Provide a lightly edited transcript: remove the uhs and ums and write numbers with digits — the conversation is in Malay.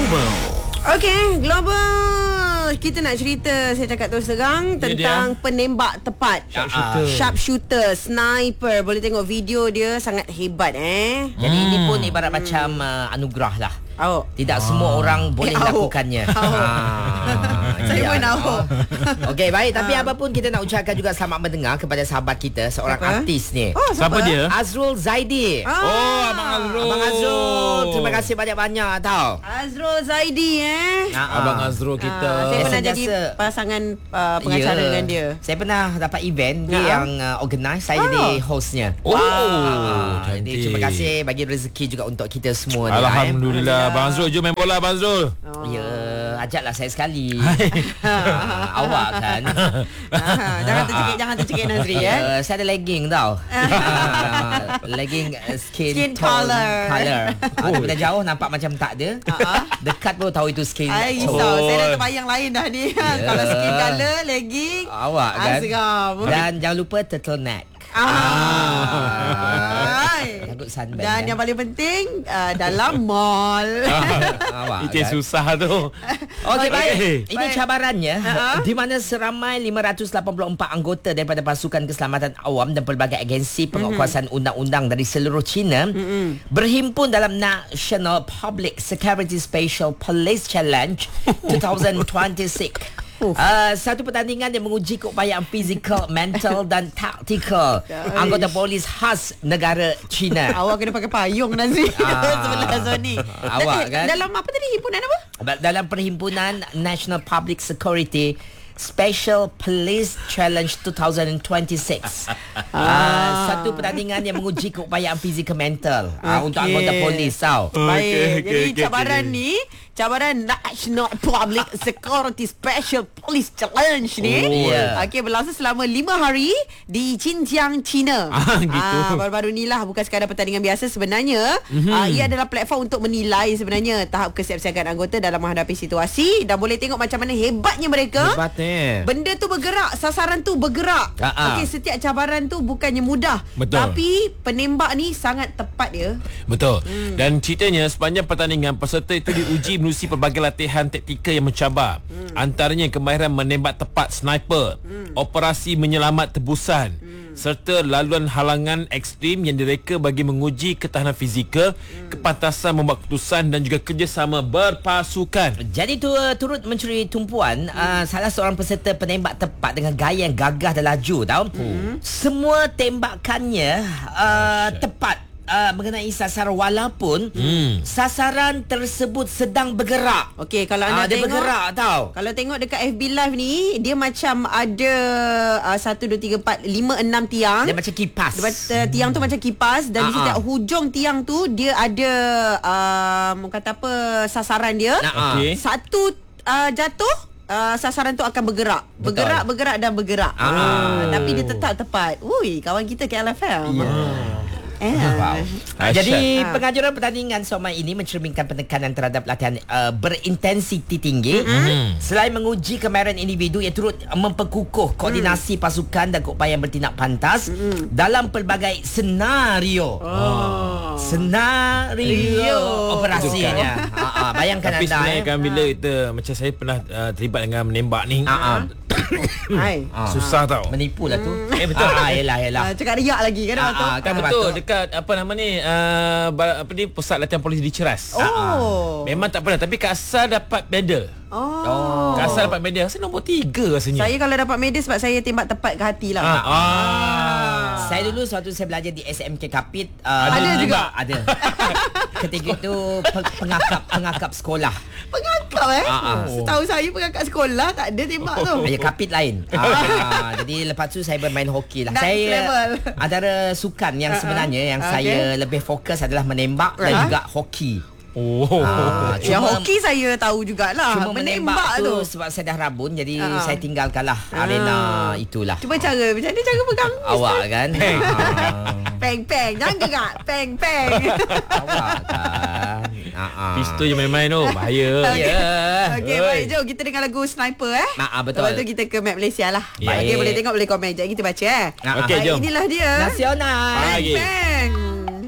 Global. Okey, Global. Kita nak cerita, saya cakap terus terang, tentang penembak tepat. Sharpshooter, sniper. Boleh tengok video dia, sangat hebat Jadi ini pun ibarat macam anugerah lah. Tidak semua orang boleh lakukannya. Saya pun tahu. Okey, baik. Tapi apapun kita nak ucapkan juga selamat mendengar kepada sahabat kita, seorang artis ni. Siapa dia? Azrul Zaidi. Abang Azrul. Abang Azrul, terima kasih banyak-banyak tau. Azrul Zaidi Abang Azrul kita. saya pernah jadi pasangan pengacara dengan dia. Saya pernah dapat event dia yang organize, saya jadi hostnya. Jadi terima kasih bagi rezeki juga untuk kita semua ni. Alhamdulillah. Abang Azrul, jom main bola Abang Azrul. Ya, ajaklah saya sekali. Awak kan. Jangan tercekik Nazri saya ada legging tau. Legging skin color. Daripada jauh nampak macam tak ada. Dekat pun tahu itu skin tone. Saya dah terbayang lain dah ni. Kalau skin color, legging, awak kan. Dan jangan lupa turtleneck. Sunburn, dan yang paling penting dalam mall. Itu susah tu. Okey, baik. Ini cabarannya di mana seramai 584 anggota daripada pasukan keselamatan awam dan pelbagai agensi penguatkuasaan undang-undang dari seluruh China berhimpun dalam National Public Security Special Police Challenge 2026. Satu pertandingan yang menguji keupayaan fizikal, mental dan taktikal anggota polis khas negara China. Awak kena pakai payung Nazri sebelah Sony. Awak kan. Dalam apa tadi, himpunan apa? Dalam perhimpunan National Public Security Special Police Challenge 2026. Satu pertandingan yang menguji keupayaan fizikal mental untuk anggota polis tau. Baik. Jadi cabaran ni, cabaran National Public Security Special Police Challenge ni berlangsung selama 5 hari di Xinjiang, China. Gitu. Baru-baru ni lah, bukan sekadar pertandingan biasa sebenarnya. Ia adalah platform untuk menilai sebenarnya tahap kesiapsiagaan anggota dalam menghadapi situasi, dan boleh tengok macam mana hebatnya mereka. Benda tu bergerak, sasaran tu bergerak. Okey, setiap cabaran tu bukannya mudah. Betul. Tapi penembak ni sangat tepat dia. Betul. Dan ceritanya sepanjang pertandingan peserta itu diuji melalui pelbagai latihan taktikal yang mencabar. Antaranya kemahiran menembak tepat sniper, operasi menyelamat tebusan, serta laluan halangan ekstrim yang direka bagi menguji ketahanan fizikal, kepantasan membuat keputusan dan juga kerjasama berpasukan. Jadi turut mencuri tumpuan salah seorang peserta penembak tepat dengan gaya yang gagah dan laju tau. Semua tembakannya tepat mengenai sasaran walaupun sasaran tersebut sedang bergerak. Okey, kalau anda dia tengok, bergerak tau. Kalau tengok dekat FB Live ni, dia macam ada 1, 2, 3, 4, 5, 6 tiang. Dia macam kipas. Tiang tu macam kipas, dan di setiap hujung tiang tu dia ada kata apa, sasaran dia. Satu jatuh, sasaran tu akan bergerak. Bergerak dan bergerak. Tapi dia tetap tepat. Ui, kawan kita KLFM. Wow. Jadi pengajuran pertandingan Somai ini mencerminkan penekanan terhadap latihan berintensiti tinggi. Selain menguji kemahiran individu, ia turut memperkukuh koordinasi pasukan dan keupayaan bertindak pantas dalam pelbagai senario. Senario operasinya. Bayangkan tapi anda. Tapi sebenarnya kan bila kita, macam saya pernah terlibat dengan menembak ni, susah tau. Menipu lah tu. Betul. Yelah. Cakap riak lagi kan. Kan betul. Dekat apa nama ni, pusat latihan polis di Ceras. Memang tak pernah, tapi Kak Asal dapat medal. Kak Asal dapat medal. Saya nombor 3 rasanya. Saya kalau dapat medal sebab saya tembak tepat ke hati lah. Saya dulu waktu saya belajar di SMK Kapit, ada juga. Ada. Ketika itu pengakap sekolah. Pengakap Setahu saya pengakap sekolah tak ada tembak tu. Ya, Kapit lain. Jadi lepas tu saya bermain hoki lah. Next level. Antara sukan yang sebenarnya yang saya lebih fokus adalah menembak dan juga hoki. Yang hoki saya tahu jugalah. Cuma menembak tu sebab saya dah rabun, jadi saya tinggalkanlah arena itulah. Cuba cara, macam mana cara pegang? Awak kan. Peng. Jangan gerak. Peng. Awak kan. Pistol je main-main tu. Bahaya. Okey, baik. Jom kita dengar lagu Sniper betul. Lepas tu kita ke map Malaysia lah. Okey, boleh tengok, boleh komen. Sekejap kita baca Okey, jom. Inilah dia Nasional. Peng.